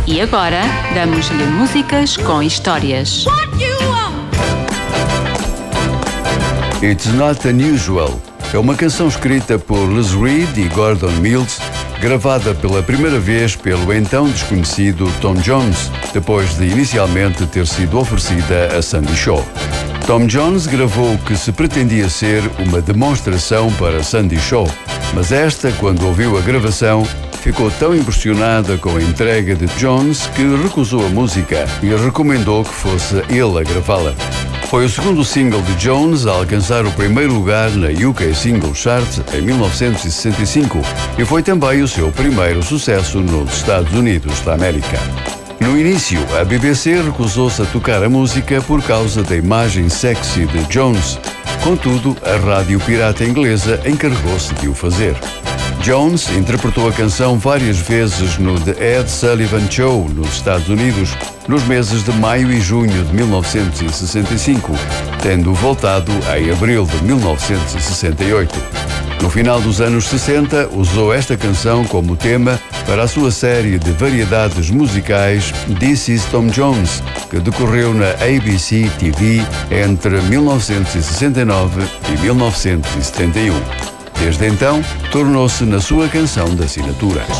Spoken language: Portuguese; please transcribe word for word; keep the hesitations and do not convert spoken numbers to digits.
E agora, damos-lhe músicas com histórias. It's Not Unusual é uma canção escrita por Liz Reed e Gordon Mills, gravada pela primeira vez pelo então desconhecido Tom Jones, depois de inicialmente ter sido oferecida a Sandy Shaw. Tom Jones gravou o que se pretendia ser uma demonstração para Sandy Shaw, mas esta, quando ouviu a gravação, ficou tão impressionada com a entrega de Jones que recusou a música e recomendou que fosse ele a gravá-la. Foi o segundo single de Jones a alcançar o primeiro lugar na U K Single Chart em mil novecentos e sessenta e cinco e foi também o seu primeiro sucesso nos Estados Unidos da América. No início, a B B C recusou-se a tocar a música por causa da imagem sexy de Jones. Contudo, a rádio pirata inglesa encarregou-se de o fazer. Jones interpretou a canção várias vezes no The Ed Sullivan Show, nos Estados Unidos, nos meses de maio e junho de mil novecentos e sessenta e cinco, tendo voltado em abril de mil novecentos e sessenta e oito. No final dos anos sessenta, usou esta canção como tema para a sua série de variedades musicais This is Tom Jones, que decorreu na A B C T V entre mil novecentos e sessenta e nove e mil novecentos e setenta e um. Desde então, tornou-se na sua canção de assinatura.